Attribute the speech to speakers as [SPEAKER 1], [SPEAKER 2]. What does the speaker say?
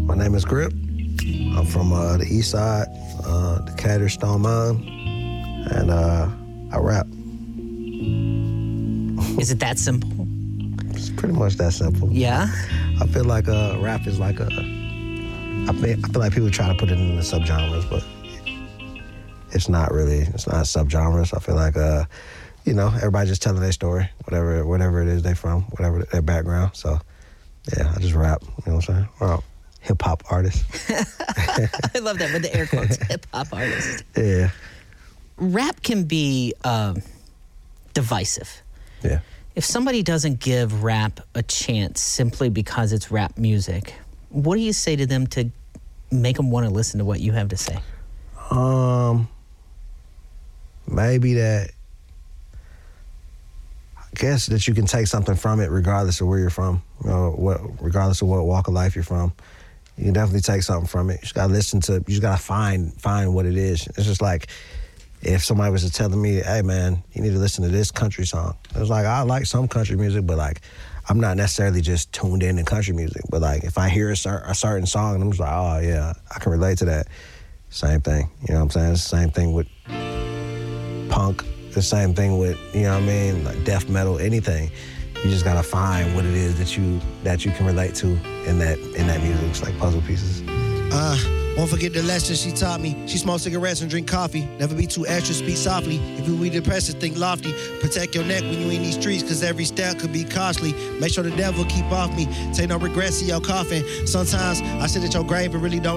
[SPEAKER 1] My name is Grip. I'm from the east side, Decatur, Stone Mountain, and I rap.
[SPEAKER 2] Is it that simple?
[SPEAKER 1] It's pretty much that simple.
[SPEAKER 2] Yeah?
[SPEAKER 1] I feel like rap is like I feel like people try to put it in the subgenres, but it's not subgenres. I feel like, everybody just telling their story, whatever it is they from, whatever their background. So, yeah, I just rap, you know what I'm saying? Well, hip-hop artist.
[SPEAKER 2] I love that with the air quotes, hip-hop artist.
[SPEAKER 1] Yeah.
[SPEAKER 2] Rap can be divisive.
[SPEAKER 1] Yeah.
[SPEAKER 2] If somebody doesn't give rap a chance simply because it's rap music, what do you say to them to make them want to listen to what you have to say?
[SPEAKER 1] Maybe that, I guess that you can take something from it regardless of where you're from, regardless of what walk of life you're from. You can definitely take something from it. You just gotta you just gotta find what it is. It's just like, if somebody was telling me, hey man, you need to listen to this country song. It was like, I like some country music, but like, I'm not necessarily just tuned in to country music. But like, if I hear a certain song, and I'm just like, oh yeah, I can relate to that. Same thing, you know what I'm saying? It's the same thing with punk, the same thing with, you know what I mean, like death metal, anything. You just gotta find what it is that you can relate to in that music. It's like puzzle pieces.
[SPEAKER 3] Won't forget the lesson she taught me. She smoked cigarettes and drink coffee. Never be too extra, speak softly. If you be depressed, think lofty. Protect your neck when you in these streets, cause every step could be costly. Make sure the devil keep off me. Take no regrets in your coffin. Sometimes I sit at your grave and really don't